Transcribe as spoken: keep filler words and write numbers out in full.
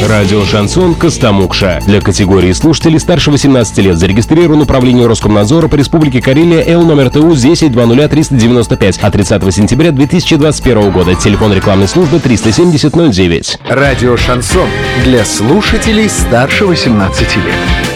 Радио «Шансон» Костомукша. Для категории слушателей старше восемнадцати лет зарегистрирован управление Роскомнадзора по Республике Карелия Л номер Т У десять двадцать ноль триста девяносто пять от тридцатого сентября две тысячи двадцать первого года. Телефон рекламной службы триста семьдесят ноль девять. Радио «Шансон» для слушателей старше восемнадцати лет.